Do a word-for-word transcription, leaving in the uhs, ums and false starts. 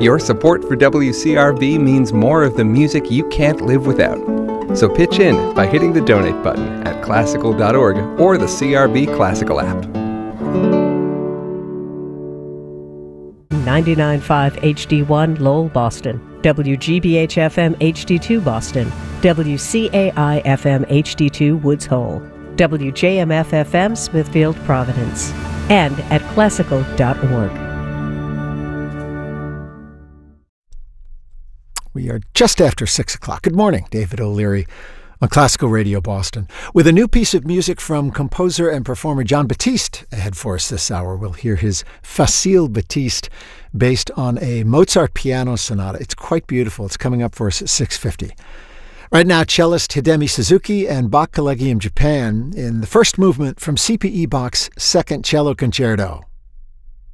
Your support for W C R B means more of the music you can't live without. So pitch in by hitting the donate button at classical dot org or the C R B Classical app. ninety-nine point five H D one Lowell, Boston. W G B H F M H D two Boston. W C A I F M H D two Woods Hole. W J M F F M Smithfield, Providence. And at classical dot org. We are just after six o'clock. Good morning, David O'Leary on Classical Radio Boston. With a new piece of music from composer and performer Jon Batiste ahead for us this hour. We'll hear his Facile Batiste based on a Mozart piano sonata. It's quite beautiful. It's coming up for us at six fifty. Right now, cellist Hidemi Suzuki and Bach Collegium Japan in the first movement from C P E Bach's Second Cello Concerto.